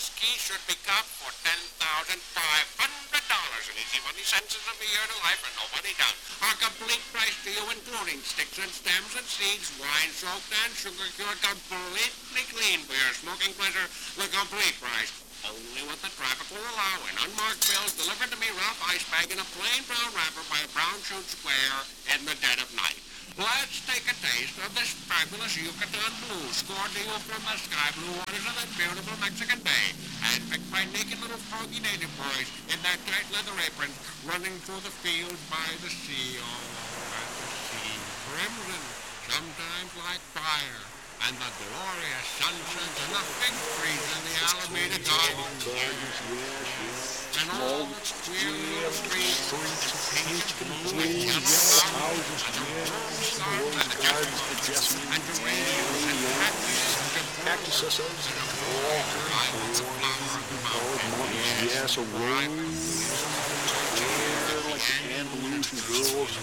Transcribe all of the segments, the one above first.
whiskey should be got for $10,500. And easy money sentences of a year to life and nobody down. Our complete price to you, including sticks and stems and seeds, wine soaked and sugar cured, completely clean for your smoking pleasure. The complete price. Only what the traffic will allow in unmarked bills delivered to me rough ice bag in a plain brown wrapper by a brown shoot square in the dead of night. Let's take a taste of this fabulous Yucatan blue scored to you from the sky blue waters of that beautiful Mexican Bay, and picked by naked little foggy native boys in their tight leather aprons running through the fields by the sea. Oh, and the sea, crimson, sometimes like fire. And the glorious sunsets and the fig trees in the Alameda Gardens. And all the queer little streets, pink and blue and yellow flowers, and the rose stars and the jessamines, and geraniums and cactuses, and a flower of the mountain. Yes, a rose. Like Andalusian girls.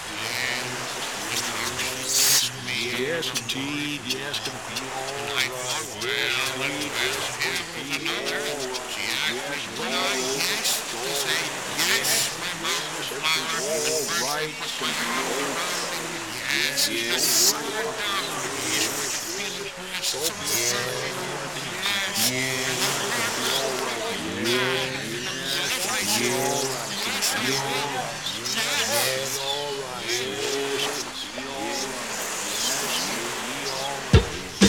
Yes, indeed, yes, can be all right. Well, another. She asked me when I yes to say yes, my mouth was flower, and first I put my arms around him. Yes, yes, down, yes, which feels pressed so yes, yes, yes, yes, yes, yes,